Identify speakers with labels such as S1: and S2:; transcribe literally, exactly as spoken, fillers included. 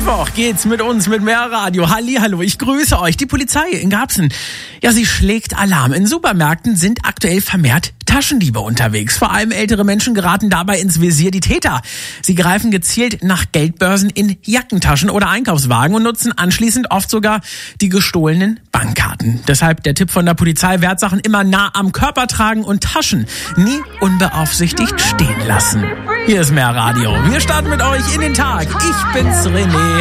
S1: Mittwoch geht's mit uns mit mehr Radio. Hallihallo, ich grüße euch. Die Polizei in Garbsen, ja, sie schlägt Alarm. In Supermärkten sind aktuell vermehrt Taschendiebe unterwegs. Vor allem ältere Menschen geraten dabei ins Visier. Die Täter, sie greifen gezielt nach Geldbörsen in Jackentaschen oder Einkaufswagen und nutzen anschließend oft sogar die gestohlenen Bankkarten. Deshalb der Tipp von der Polizei: Wertsachen immer nah am Körper tragen und Taschen nie unbeaufsichtigt stehen lassen. Hier ist mehr Radio. Wir starten mit euch in den Tag. Ich bin's, René.